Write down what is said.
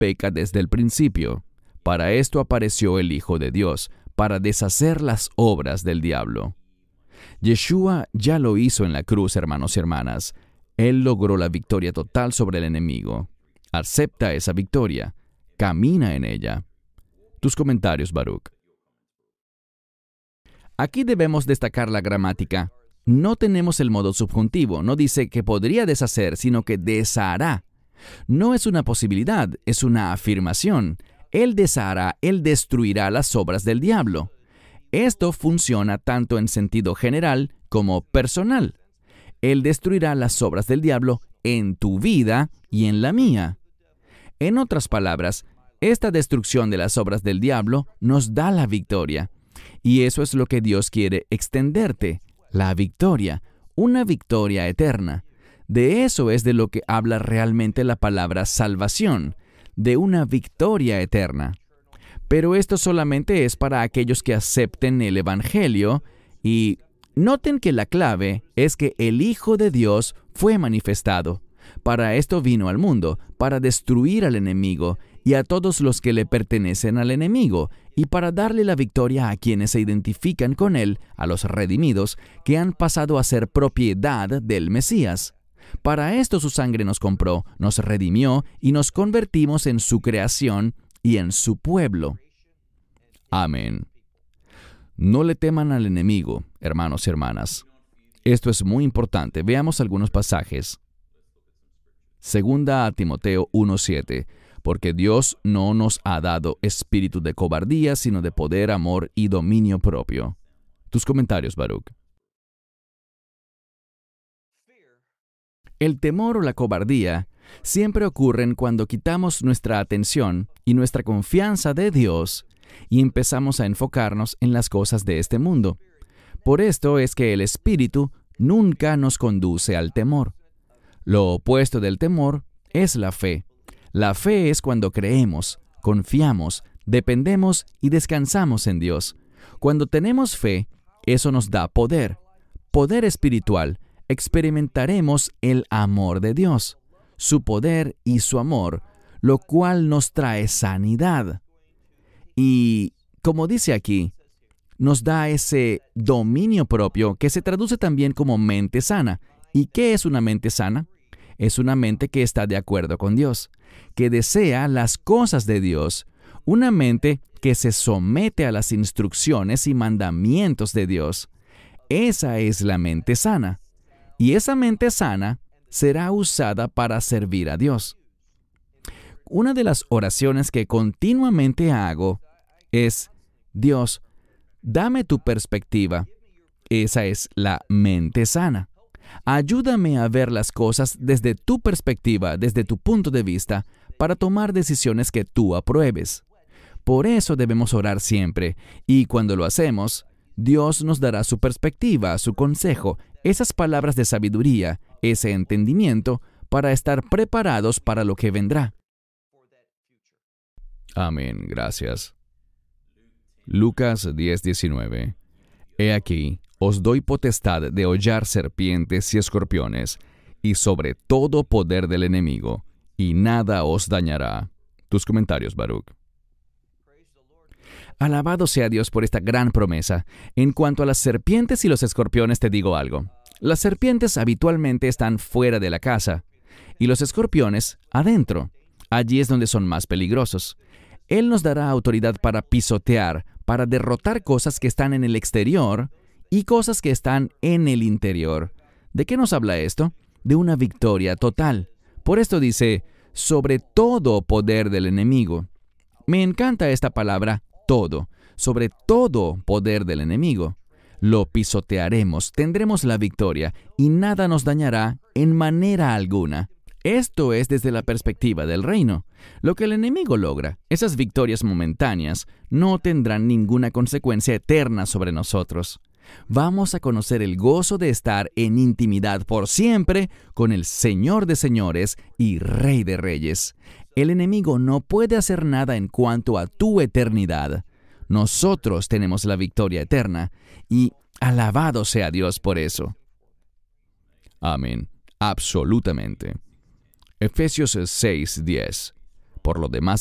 peca desde el principio. Para esto apareció el Hijo de Dios, para deshacer las obras del diablo. Yeshua ya lo hizo en la cruz, hermanos y hermanas. Él logró la victoria total sobre el enemigo. Acepta esa victoria. Camina en ella. Tus comentarios, Baruch. Aquí debemos destacar la gramática. No tenemos el modo subjuntivo. No dice que podría deshacer, sino que deshará. No es una posibilidad, es una afirmación. Él deshará, Él destruirá las obras del diablo. Esto funciona tanto en sentido general como personal. Él destruirá las obras del diablo en tu vida y en la mía. En otras palabras, esta destrucción de las obras del diablo nos da la victoria. Y eso es lo que Dios quiere extenderte, la victoria, una victoria eterna. De eso es de lo que habla realmente la palabra salvación, de una victoria eterna. Pero esto solamente es para aquellos que acepten el Evangelio y noten que la clave es que el Hijo de Dios fue manifestado. Para esto vino al mundo, para destruir al enemigo y a todos los que le pertenecen al enemigo, y para darle la victoria a quienes se identifican con él, a los redimidos, que han pasado a ser propiedad del Mesías. Para esto su sangre nos compró, nos redimió y nos convertimos en su creación y en su pueblo. Amén. No le teman al enemigo, hermanos y hermanas. Esto es muy importante. Veamos algunos pasajes. Segunda a Timoteo 1:7. Porque Dios no nos ha dado espíritu de cobardía, sino de poder, amor y dominio propio. Tus comentarios, Baruch. El temor o la cobardía siempre ocurren cuando quitamos nuestra atención y nuestra confianza de Dios y empezamos a enfocarnos en las cosas de este mundo. Por esto es que el espíritu nunca nos conduce al temor. Lo opuesto del temor es la fe. La fe es cuando creemos, confiamos, dependemos y descansamos en Dios. Cuando tenemos fe, eso nos da poder, poder espiritual. Experimentaremos el amor de Dios, su poder y su amor, lo cual nos trae sanidad. Y, como dice aquí, nos da ese dominio propio que se traduce también como mente sana. ¿Y qué es una mente sana? Es una mente que está de acuerdo con Dios, que desea las cosas de Dios, una mente que se somete a las instrucciones y mandamientos de Dios. Esa es la mente sana. Y esa mente sana será usada para servir a Dios. Una de las oraciones que continuamente hago es: Dios, dame tu perspectiva. Esa es la mente sana. Ayúdame a ver las cosas desde tu perspectiva, desde tu punto de vista, para tomar decisiones que tú apruebes. Por eso debemos orar siempre, y cuando lo hacemos, Dios nos dará su perspectiva, su consejo, esas palabras de sabiduría, ese entendimiento, para estar preparados para lo que vendrá. Amén, gracias. Lucas 10:19. He aquí, os doy potestad de hollar serpientes y escorpiones, y sobre todo poder del enemigo, y nada os dañará. Tus comentarios, Baruch. Alabado sea Dios por esta gran promesa. En cuanto a las serpientes y los escorpiones, te digo algo. Las serpientes habitualmente están fuera de la casa, y los escorpiones adentro. Allí es donde son más peligrosos. Él nos dará autoridad para pisotear, para derrotar cosas que están en el exterior y cosas que están en el interior. ¿De qué nos habla esto? De una victoria total. Por esto dice, sobre todo poder del enemigo. Me encanta esta palabra, todo, sobre todo poder del enemigo. Lo pisotearemos, tendremos la victoria, y nada nos dañará en manera alguna. Esto es desde la perspectiva del reino. Lo que el enemigo logra, esas victorias momentáneas, no tendrán ninguna consecuencia eterna sobre nosotros. Vamos a conocer el gozo de estar en intimidad por siempre con el Señor de señores y Rey de reyes. El enemigo no puede hacer nada en cuanto a tu eternidad. Nosotros tenemos la victoria eterna, y alabado sea Dios por eso. Amén. Absolutamente. Efesios 6:10. Por lo demás,